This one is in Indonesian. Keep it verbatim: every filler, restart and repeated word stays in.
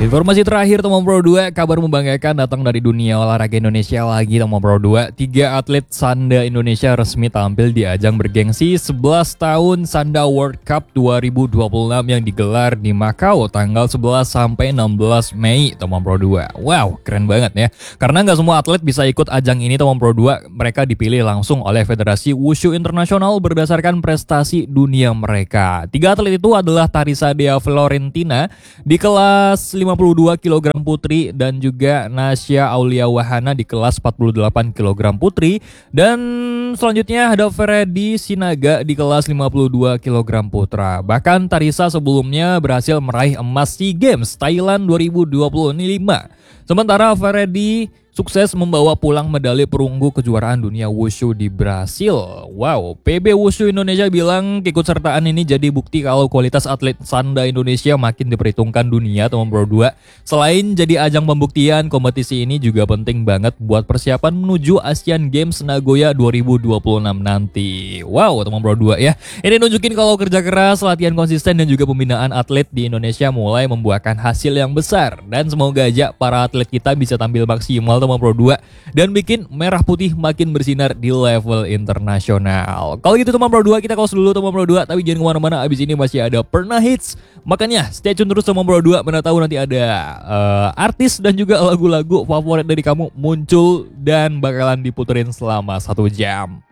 Informasi terakhir Tomom Pro dua, kabar membanggakan datang dari dunia olahraga Indonesia lagi. Tomom Pro dua, tiga atlet Sanda Indonesia resmi tampil di ajang bergengsi sebelas tahun Sanda World Cup dua ribu dua puluh enam yang digelar di Makau tanggal sebelas sampai enam belas Mei. Tomom Pro dua, wow keren banget ya. Karena nggak semua atlet bisa ikut ajang ini Tomom Pro dua, mereka dipilih langsung oleh Federasi Wushu Internasional berdasarkan prestasi dunia mereka. Tiga atlet itu adalah Tarisa Dea Florentina di kelas lima puluh dua kilogram putri dan juga Nasya Aulia Wahana di kelas empat puluh delapan kilogram putri, dan selanjutnya ada Feredi Sinaga di kelas lima puluh dua kilogram putra. Bahkan Tarisa sebelumnya berhasil meraih emas SEA Games Thailand dua ribu dua puluh lima. Sementara Feredi sukses membawa pulang medali perunggu kejuaraan dunia wushu di Brasil. Wow, P B Wushu Indonesia bilang keikutsertaan ini jadi bukti kalau kualitas atlet Sanda Indonesia makin diperhitungkan dunia Tomom Pro dua. Selain jadi ajang pembuktian, kompetisi ini juga penting banget buat persiapan menuju Asian Games Nagoya dua ribu dua puluh enam nanti. Wow, Tomom Pro dua ya. Ini nunjukin kalau kerja keras, latihan konsisten dan juga pembinaan atlet di Indonesia mulai membuahkan hasil yang besar. Dan semoga aja para atlet kita bisa tampil maksimal Tomom Pro dua dan bikin merah putih makin bersinar di level internasional. Kalau gitu Tomom Pro dua, kita close dulu Tomom Pro dua, tapi jangan kemana-mana, abis ini masih ada Pernah Hits. Makanya stay tune terus Tomom Pro dua, mana tahu nanti ada uh, artis dan juga lagu-lagu favorit dari kamu muncul dan bakalan diputerin selama satu jam.